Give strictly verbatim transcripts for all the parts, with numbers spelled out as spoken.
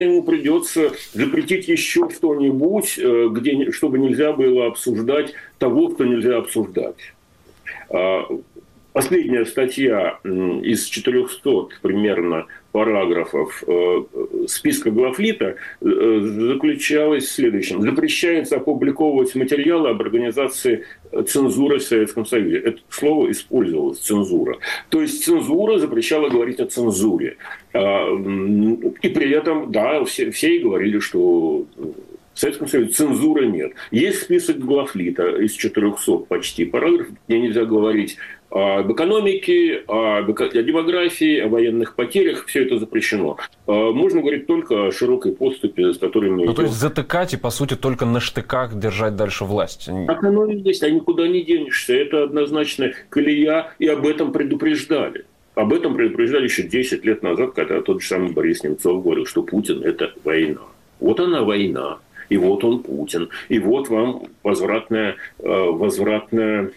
ему придется запретить еще что-нибудь, где, чтобы нельзя было обсуждать того, что нельзя обсуждать. Последняя статья из четырехсот примерно параграфов списка Главлита заключалась в следующем. Запрещается опубликовывать материалы об организации цензуры в Советском Союзе. Это слово использовалось, цензура. То есть цензура запрещала говорить о цензуре. И при этом, да, все, все и говорили, что в Советском Союзе цензуры нет. Есть список Главлита из четырехсот почти параграфов, где нельзя говорить об экономике, о демографии, о военных потерях. Все это запрещено. Можно говорить только о широкой подступе, с которыми... Ну, то есть затыкать и, по сути, только на штыках держать дальше власть. Так оно и есть, а никуда не денешься. Это однозначно колея, и об этом предупреждали. Об этом предупреждали еще десять лет назад, когда тот же самый Борис Немцов говорил, что Путин – это война. Вот она война, и вот он Путин, и вот вам возвратная, возвратная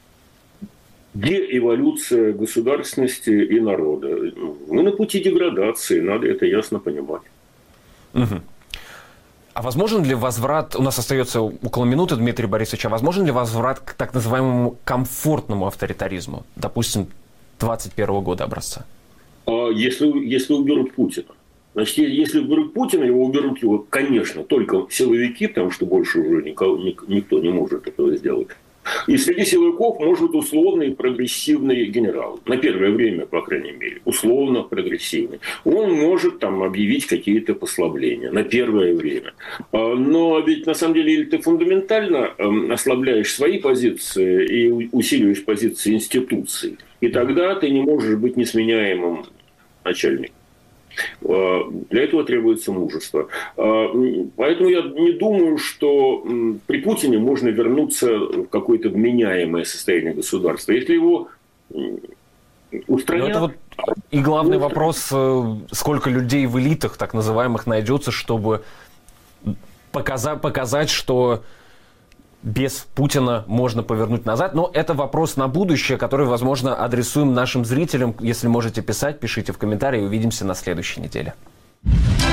деэволюция государственности и народа. Мы на пути деградации, надо это ясно понимать. Угу. А возможен ли возврат, у нас остается около минуты, Дмитрий Борисович, а возможен ли возврат к так называемому комфортному авторитаризму, допустим, двадцать первого года образца? Если, если уберут Путина. Значит, если уберут Путина, его уберут его, конечно, только силовики, потому что больше уже никого, никто не может этого сделать. И среди силовиков может быть условный прогрессивный генерал. На первое время, по крайней мере, условно прогрессивный. Он может там объявить какие-то послабления на первое время. Но ведь на самом деле, или ты фундаментально ослабляешь свои позиции и усиливаешь позиции институций, и тогда ты не можешь быть несменяемым начальником. Для этого требуется мужество. Поэтому я не думаю, что при Путине можно вернуться в какое-то вменяемое состояние государства. Если его устранят... Это вот и главный вопрос, сколько людей в элитах, так называемых, найдется, чтобы показать, показать, что без Путина можно повернуть назад. Но это вопрос на будущее, который, возможно, адресуем нашим зрителям. Если можете писать, пишите в комментарии. Увидимся на следующей неделе.